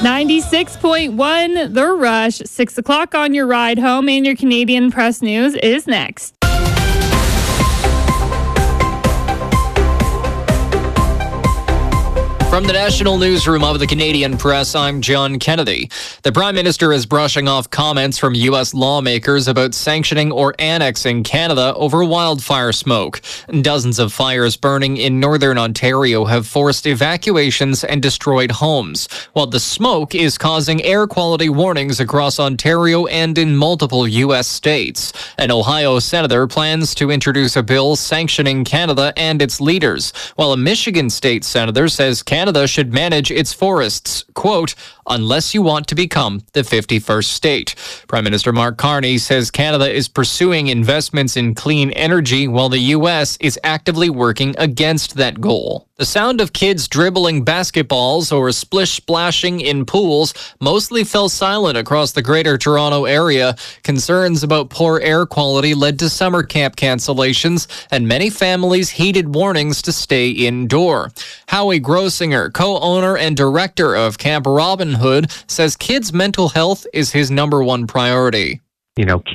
96.1 The Rush, 6 o'clock on your ride home, and your Canadian Press News is next. From the National Newsroom of the Canadian Press, I'm John Kennedy. The Prime Minister is brushing off comments from U.S. lawmakers about sanctioning or annexing Canada over wildfire smoke. Dozens of fires burning in northern Ontario have forced evacuations and destroyed homes, while the smoke is causing air quality warnings across Ontario and in multiple U.S. states. An Ohio senator plans to introduce a bill sanctioning Canada and its leaders, while a Michigan state senator says Canada should manage its forests, quote, unless you want to become the 51st state. Prime Minister Mark Carney says Canada is pursuing investments in clean energy while the U.S. is actively working against that goal. The sound of kids dribbling basketballs or splish-splashing in pools mostly fell silent across the Greater Toronto area. Concerns about poor air quality led to summer camp cancellations, and many families heeded warnings to stay indoor. Howie Grossinger, co-owner and director of Camp Robin Hood, says kids' mental health is his number one priority.